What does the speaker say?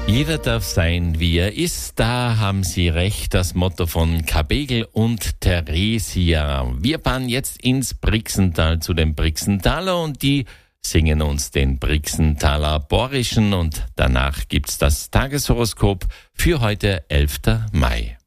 Jeder darf sein, wie er ist. Da haben Sie recht, das Motto von Kabegel und Theresia. Wir fahren jetzt ins Brixental zu den Brixentaler und die singen uns den Brixentaler Borischen und danach gibt's das Tageshoroskop für heute, 11. Mai.